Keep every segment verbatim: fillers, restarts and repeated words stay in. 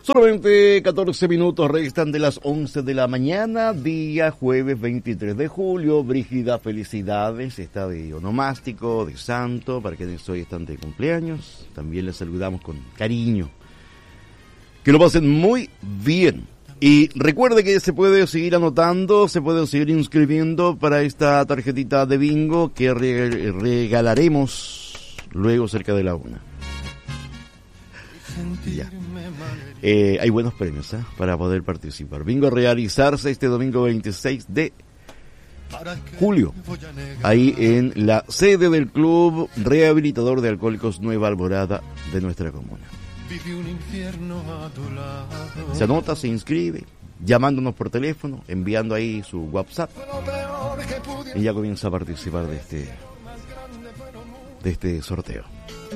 Solamente catorce minutos restan de las once de la mañana, día jueves veintitrés de julio. Brígida, felicidades, está de onomástico, de santo, para quienes hoy están de cumpleaños. También les saludamos con cariño. Que lo pasen muy bien. Y recuerde que se puede seguir anotando, se puede seguir inscribiendo para esta tarjetita de bingo que re- regalaremos luego cerca de la una. Ya. Eh, hay buenos premios ¿eh? para poder participar. Bingo a realizarse este domingo veintiséis de julio, ahí en la sede del Club Rehabilitador de Alcohólicos Nueva Alborada de nuestra comuna. Se anota, se inscribe, llamándonos por teléfono, enviando ahí su WhatsApp y ya comienza a participar de este, de este sorteo.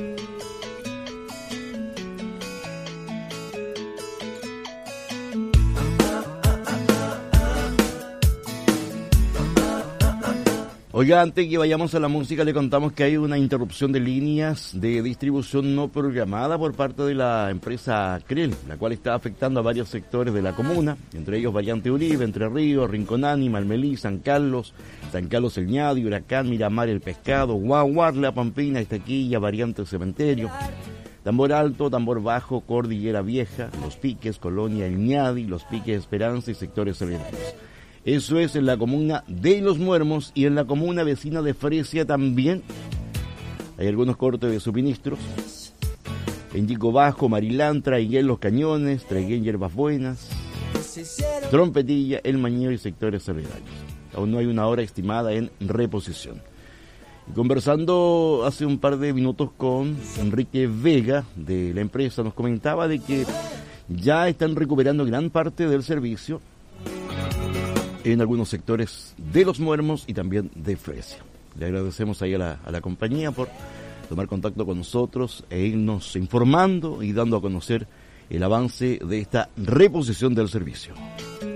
Oiga, antes que vayamos a la música, le contamos que hay una interrupción de líneas de distribución no programada por parte de la empresa Crel, la cual está afectando a varios sectores de la comuna, entre ellos Variante Uribe, Entre Ríos, Rinconani, Malmelí, San Carlos, San Carlos El Ñadi, Huracán, Miramar El Pescado, Guaguar, La Pampina, Estaquilla, Variante Cementerio, Tambor Alto, Tambor Bajo, Cordillera Vieja, Los Piques, Colonia El Ñadi, Los Piques Esperanza y sectores aledaños. Eso es en la comuna de Los Muermos, y en la comuna vecina de Fresia también hay algunos cortes de suministros. En Yico Bajo, Marilán, Traiguén Los Cañones, Traiguén Hierbas Buenas, Trompetilla, El Mañeo y sectores aledaños. Aún no hay una hora estimada en reposición. Y conversando hace un par de minutos con Enrique Vega de la empresa, nos comentaba de que ya están recuperando gran parte del servicio en algunos sectores de Los Muermos y también de Fresia. Le agradecemos ahí a la, a la compañía por tomar contacto con nosotros e irnos informando y dando a conocer el avance de esta reposición del servicio.